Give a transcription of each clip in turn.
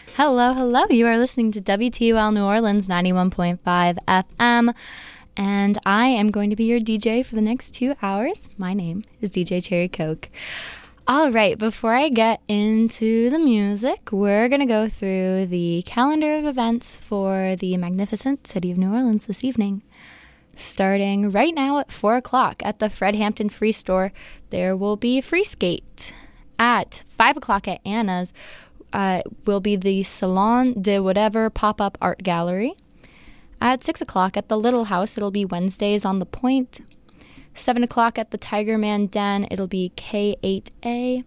Hello, hello. You are listening to WTUL New Orleans 91.5 FM, and I am going to be your DJ for the next 2 hours. My name is DJ Cherry Coke. All right, before I get into the music, we're going to go through the calendar of events for the magnificent city of New Orleans this evening. Starting right now at 4 o'clock at the Fred Hampton Free Store, there will be Free Skate. At 5 o'clock at Anna's will be the Salon de Whatever pop-up art gallery. At 6 o'clock at the Little House, it'll be Wednesdays on the Point. 7 o'clock at the Tiger Man Den, it'll be K8A.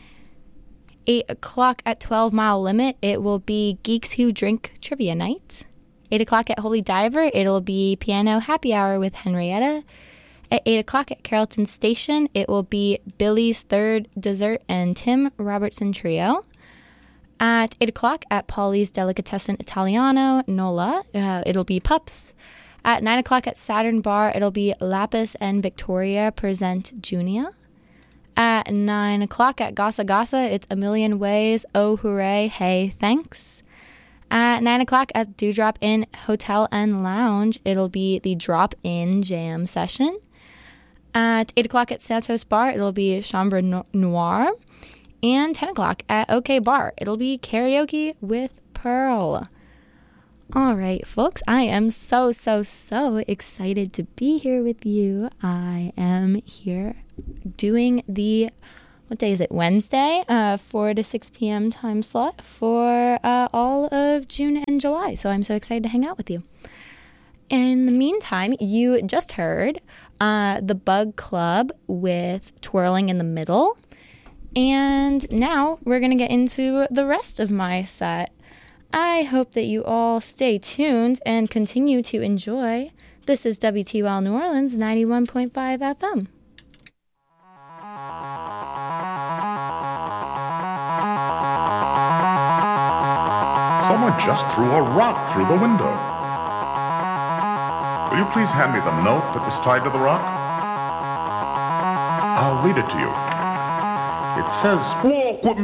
8 o'clock at 12 Mile Limit, it will be Geeks Who Drink Trivia Night. 8 o'clock at Holy Diver, it'll be Piano Happy Hour with Henrietta. At 8 o'clock at Carrollton Station, it will be Billy's Third Dessert and Tim Robertson Trio. At 8 o'clock at Polly's Delicatessen Italiano, Nola, it'll be Pups. At 9 o'clock at Saturn Bar, it'll be Lapis and Victoria present Junia. At 9 o'clock at Gasa Gasa, it's A Million Ways, Oh Hooray, Hey Thanks. At 9 o'clock at Dewdrop Inn Hotel and Lounge, it'll be the Drop In Jam session. At 8 o'clock at Santos Bar, it'll be Chambre Noire. And 10 o'clock at OK Bar, it'll be Karaoke with Pearl. All right, folks, I am so excited to be here with you. I am here doing the, what day is it, Wednesday, 4 to 6 p.m. time slot for all of June and July. So I'm so excited to hang out with you. In the meantime, you just heard The Bug Club with Twirling in the Middle. And now we're going to get into the rest of my set. I hope that you all stay tuned and continue to enjoy. This is WTUL New Orleans 91.5 FM. Someone just threw a rock through the window. Will you please hand me the note that was tied to the rock? I'll read it to you. It says, "Walk with